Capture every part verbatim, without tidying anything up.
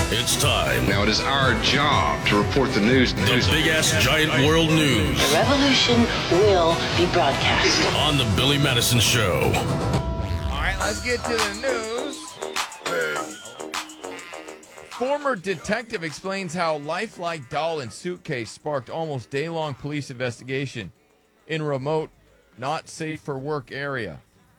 It's time. Now it is our job to report the news. The big-ass giant world news. The revolution will be broadcast. On the Billy Madison Show. All right, let's get to the news. Former detective explains how lifelike doll and suitcase sparked almost day-long police investigation in remote, not safe for work area.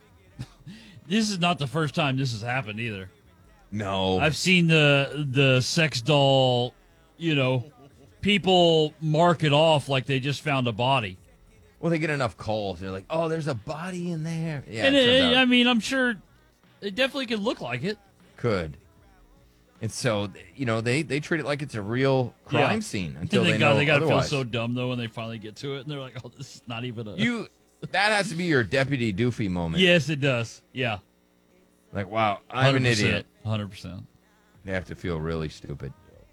This is not the first time this has happened either. No. I've seen the the sex doll, you know, people mark it off like they just found a body. Well, they get enough calls. They're like, oh, there's a body in there. Yeah, and it it, turns out I mean, I'm sure it definitely could look like it. could. And so, you know, they, they treat it like it's a real crime Yeah. scene until And they, they, got know they got to feel otherwise. so dumb though when they finally get to it, and they're like, "Oh, this is not even a." You, that has to be your Deputy Doofy moment. Yes, it does. Yeah, Like, wow, I'm an idiot. Hundred percent. They have to feel really stupid.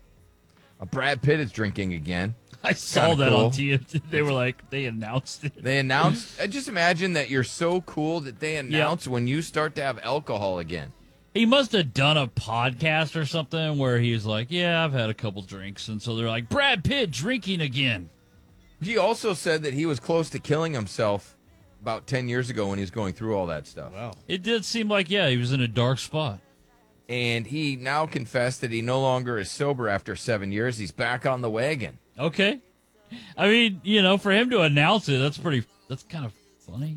Uh, Brad Pitt is drinking again. I saw Kinda that cool. on T V. They were like, they announced it. They announced. I just imagine that you're so cool that they announce when you start to have alcohol again. He must have done a podcast or something where he was like, "Yeah, I've had a couple drinks," and so they're like, "Brad Pitt drinking again." He also said that he was close to killing himself about ten years ago when he was going through all that stuff. Wow. It did seem like, yeah, he was in a dark spot. And he now confessed that he no longer is sober after seven years. He's back on the wagon. Okay. I mean, you know, for him to announce it, that's pretty, that's kind of funny.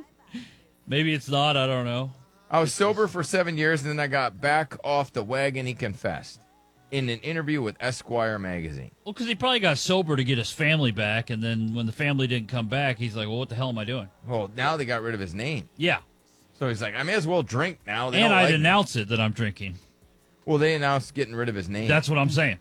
Maybe it's not, I don't know. I was sober for seven years, and then I got back off the wagon, he confessed in an interview with Esquire magazine. Well, because he probably got sober to get his family back, and then when the family didn't come back, he's like, well, what the hell am I doing? Well, now they got rid of his name. Yeah. So he's like, I may as well drink now. They And don't I'd like me. announce it that I'm drinking. Well, they announced getting rid of his name. That's what I'm saying.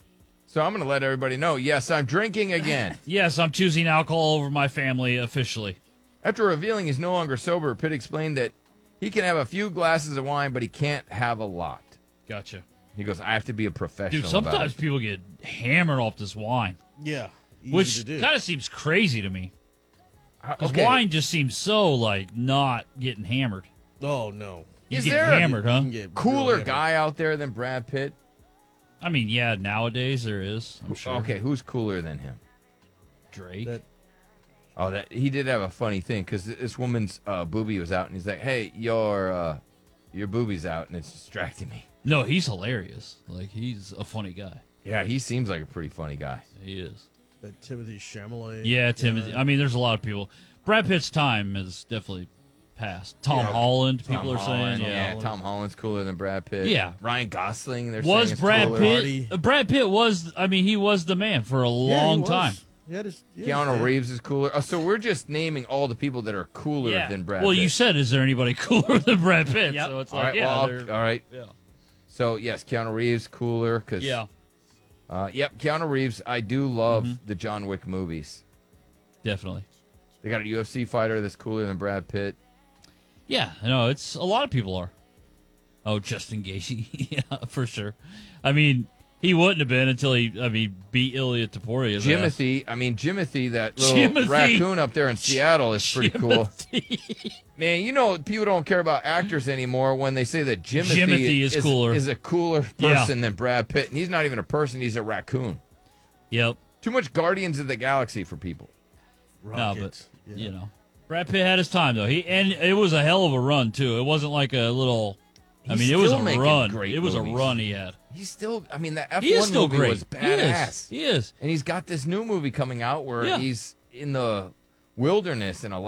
So I'm going to let everybody know, yes, I'm drinking again. Yes, I'm choosing alcohol over my family officially. After revealing he's no longer sober, Pitt explained that he can have a few glasses of wine, but he can't have a lot. Gotcha. He goes, I have to be a professional Dude, about sometimes it. people get hammered off this wine, Yeah. Easy which to do. kind of seems crazy to me. Uh, Because okay. wine just seems so, like, not getting hammered. Oh, no. You Is get there a hammered, You huh? can get Cooler real guy out there than Brad Pitt? I mean, yeah, nowadays there is, I'm sure. Okay, who's cooler than him? Drake. That- Oh, that he did have a funny thing because this woman's uh, boobie was out, and he's like, "Hey, your uh, your boobie's out, and it's distracting me." No, he's hilarious. Like, he's a funny guy. Yeah, he seems like a pretty funny guy. He is. That Timothy Chalamet. Yeah, Timothy. I mean, there's a lot of people. Brad Pitt's time is definitely past. Tom Yeah. Holland, people Tom are Holland, saying. Yeah. yeah, Tom Holland's cooler than Brad Pitt. Yeah. Ryan Gosling. They're Was saying is Brad cooler. Pitt? Marty. uh, Brad Pitt was, I mean, he was the man for a Yeah, he long was. time. He had his, yeah, Keanu yeah. Reeves is cooler. Oh, so we're just naming all the people that are cooler Yeah. than Brad well, Pitt. you said, is there anybody cooler than Brad Pitt? Yep. So it's all like, right. yeah, well, I'll- they're- all right. yeah. So yes, Keanu Reeves cooler because Yeah, Uh, yep, Keanu Reeves. I do love Mm-hmm. the John Wick movies. definitely. They got a U F C fighter that's cooler than Brad Pitt. Yeah, no, it's a lot of people are. Oh, Justin Gaethje, yeah, for sure. I mean, he wouldn't have been until he, I mean, beat Ilya Taporia. Jimothy, I mean Jimothy, that little Jimothy. raccoon up there in Seattle is pretty cool. Man, you know people don't care about actors anymore when they say that Jimothy, Jimothy is cooler. is a cooler Yeah. person than Brad Pitt, and he's not even a person; he's a raccoon. Yep. Too much Guardians of the Galaxy for people. No, Rockets. but Yeah. you know, Brad Pitt had his time though. He and it was a hell of a run too. It wasn't like a little. I He's mean, it was still a making run. great It was movies. a run he had. He's still, I mean, that F one He is still movie great. was He badass. is. He is. And he's got this new movie coming out where Yeah. he's in the wilderness in Alaska.